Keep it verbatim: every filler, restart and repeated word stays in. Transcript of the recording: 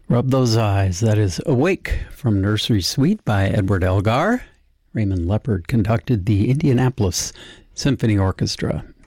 Rub Those Eyes. That is Awake from Nursery Suite by Edward Elgar. Raymond Leopard conducted the Indianapolis Symphony Orchestra.